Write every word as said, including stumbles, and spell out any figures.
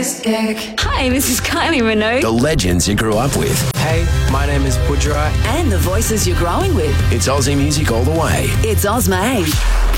Mystic. Hi, this is Kylie Minogue. The legends you grew up with. Hey, my name is Pujara. And the voices you're growing with. It's Aussie music all the way. It's Ozmade.